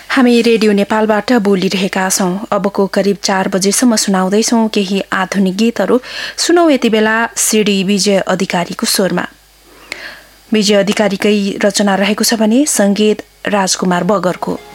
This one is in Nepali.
हामी रेडियो नेपालबाट बोलिरहेका छौं। अबको करिब 4 बजेसम्म सुनाउँदैछौं केही आधुनिक गीतहरू। सुनौ यति बेला सिडी विजय अधिकारीको स्वरमा। विजय अधिकारीकै रचना रहेको छ भने संगीत राजकुमार बगरको।